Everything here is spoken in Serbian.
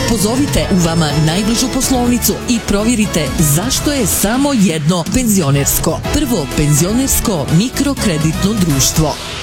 Pozovite u vama najbližu poslovnicu i provjerite zašto je samo jedno penzionersko. Prvo penzionersko mikrokreditno društvo.